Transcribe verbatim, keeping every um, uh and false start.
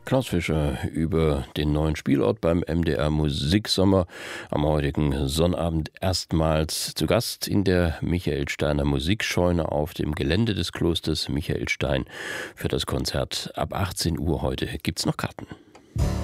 Klaus Fischer über den neuen Spielort beim M D R Musiksommer. Am heutigen Sonnabend erstmals zu Gast in der Michael Steiner Musikscheune auf dem Gelände des Klosters Michael Stein. Für das Konzert ab achtzehn Uhr heute gibt's noch Karten.